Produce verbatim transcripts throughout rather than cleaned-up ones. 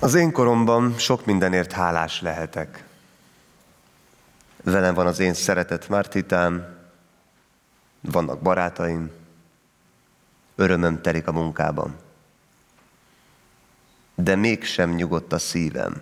Az én koromban sok mindenért hálás lehetek. Velem van az én szeretett Martitám, vannak barátaim, örömöm telik a munkában. De mégsem nyugodt a szívem.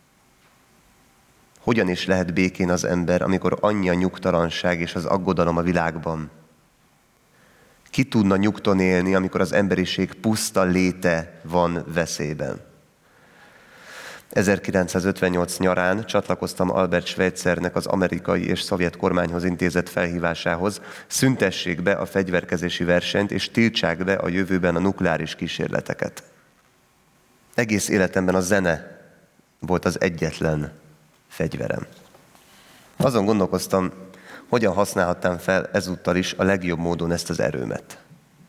Hogyan is lehet békén az ember, amikor annyi a nyugtalanság és az aggodalom a világban? Ki tudna nyugton élni, amikor az emberiség puszta léte van veszélyben? ezerkilencszázötvennyolc nyarán csatlakoztam Albert Schweitzernek az amerikai és szovjet kormányhoz intézett felhívásához: szüntessék be a fegyverkezési versenyt, és tiltsák be a jövőben a nukleáris kísérleteket. Egész életemben a zene volt az egyetlen fegyverem. Azon gondolkoztam, hogyan használhattam fel ezúttal is a legjobb módon ezt az erőmet.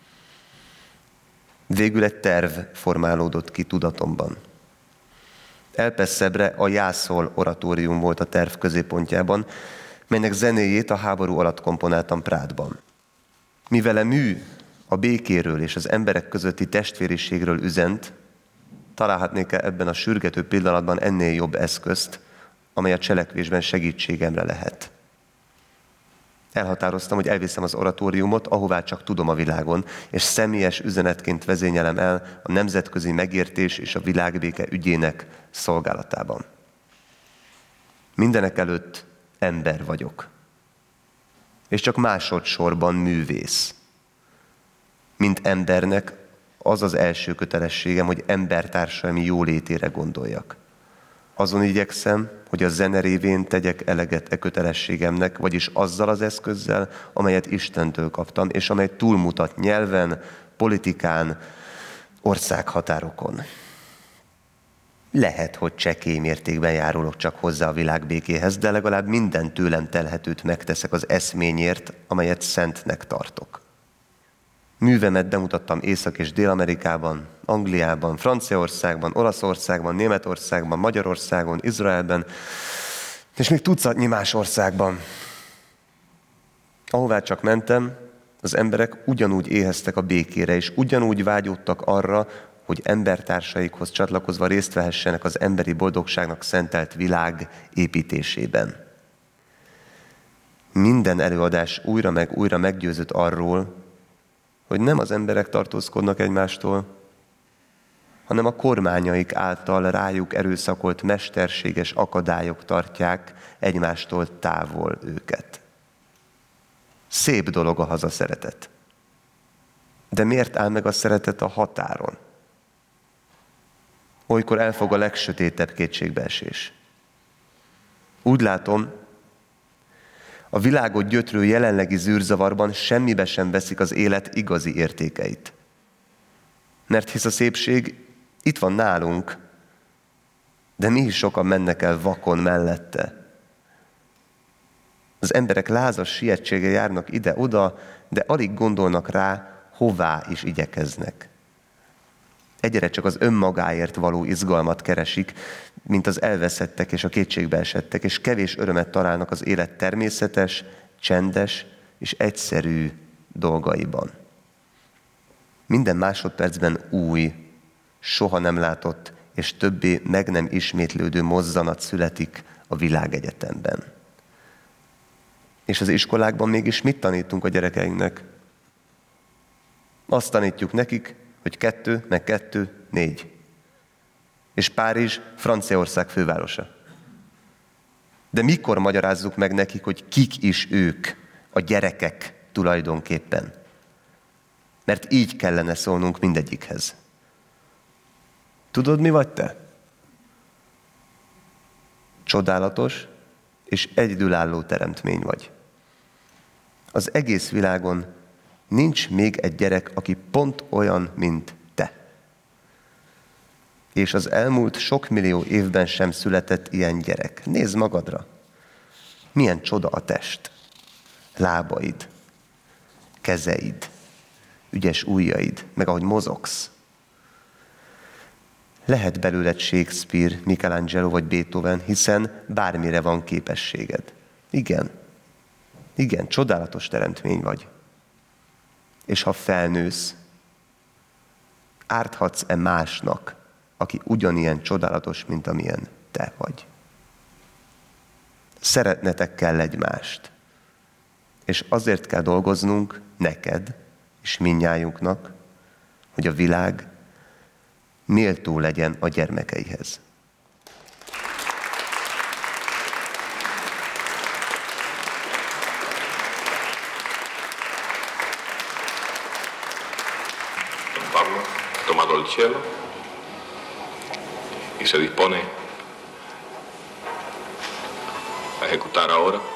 Végül egy terv formálódott ki tudatomban. Elpessebbre a Jászol oratórium volt a terv középpontjában, melynek zenéjét a háború alatt komponáltam Prádban. Mivel a mű a békéről és az emberek közötti testvériségről üzent, találhatnék-e ebben a sürgető pillanatban ennél jobb eszközt, amely a cselekvésben segítségemre lehet. Elhatároztam, hogy elviszem az oratóriumot, ahová csak tudom a világon, és személyes üzenetként vezényelem el a nemzetközi megértés és a világbéke ügyének szolgálatában. Mindenek előtt ember vagyok, és csak másodszorban művész. Mint embernek az az első kötelességem, hogy embertársaim jólétére gondoljak. Azon igyekszem, hogy a zene révén tegyek eleget e kötelességemnek, vagyis azzal az eszközzel, amelyet Istentől kaptam, és amely túlmutat nyelven, politikán, országhatárokon. Lehet, hogy csekély mértékben járulok csak hozzá a világ békéhez, de legalább minden tőlem telhetőt megteszek az eszményért, amelyet szentnek tartok. Művemet bemutattam Észak- és Dél-Amerikában, Angliában, Franciaországban, Olaszországban, Németországban, Magyarországon, Izraelben, és még tucatnyi más országban. Ahová csak mentem, az emberek ugyanúgy éheztek a békére, és ugyanúgy vágyódtak arra, hogy embertársaikhoz csatlakozva részt vehessenek az emberi boldogságnak szentelt világ építésében. Minden előadás újra meg újra meggyőzött arról, hogy nem az emberek tartózkodnak egymástól, hanem a kormányaik által rájuk erőszakolt mesterséges akadályok tartják egymástól távol őket. Szép dolog a hazaszeretet. De miért áll meg a szeretet a határon? Olykor elfog a legsötétebb kétségbeesés. Úgy látom, a világot gyötrő jelenlegi zűrzavarban semmibe sem veszik az élet igazi értékeit. Mert hisz a szépség itt van nálunk, de mi is sokan mennek el vakon mellette. Az emberek lázas sietsége járnak ide-oda, de alig gondolnak rá, hová is igyekeznek. Egyre csak az önmagáért való izgalmat keresik, mint az elveszettek és a kétségbeesettek, és kevés örömet találnak az élet természetes, csendes és egyszerű dolgaiban. Minden másodpercben új, soha nem látott és többé meg nem ismétlődő mozzanat születik a világegyetemben. És az iskolákban mégis mit tanítunk a gyerekeinknek? Azt tanítjuk nekik, hogy kettő, meg kettő, négy. És Párizs Franciaország fővárosa. De mikor magyarázzuk meg nekik, hogy kik is ők, a gyerekek tulajdonképpen? Mert így kellene szólnunk mindegyikhez. Tudod, mi vagy te? Csodálatos és egyedülálló teremtmény vagy. Az egész világon nincs még egy gyerek, aki pont olyan, mint te. És az elmúlt sok millió évben sem született ilyen gyerek. Nézd magadra! Milyen csoda a test! Lábaid, kezeid, ügyes ujjaid, meg ahogy mozogsz. Lehet belőled Shakespeare, Michelangelo vagy Beethoven, hiszen bármire van képességed. Igen, igen, csodálatos teremtmény vagy. És ha felnősz, árthatsz-e másnak, aki ugyanilyen csodálatos, mint amilyen te vagy. Szeretnetek kell egymást. És azért kell dolgoznunk neked és mindnyájunknak, hogy a világ méltó legyen a gyermekeihez. Pablo ha tomado el cielo y se dispone a ejecutar ahora